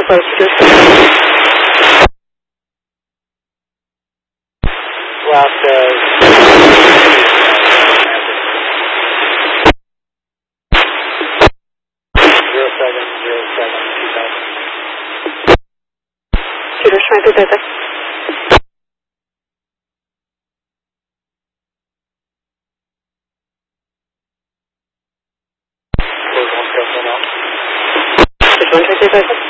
Approach just left Shooter Sniper Desert. Just 1 2 3 5.